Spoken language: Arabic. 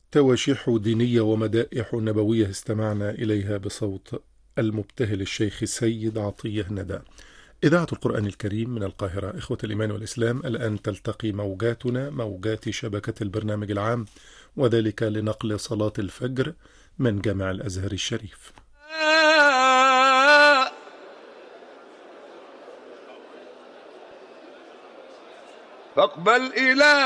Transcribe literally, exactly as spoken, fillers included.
تواشيح دينية ومدائح نبوية استمعنا إليها بصوت المبتهل الشيخ السيد عطية ندى. إذاعة القرآن الكريم من القاهرة. إخوة الإيمان والإسلام، الآن تلتقي موجاتنا موجات شبكة البرنامج العام، وذلك لنقل صلاة الفجر من جامع الأزهر الشريف. فاقبل إله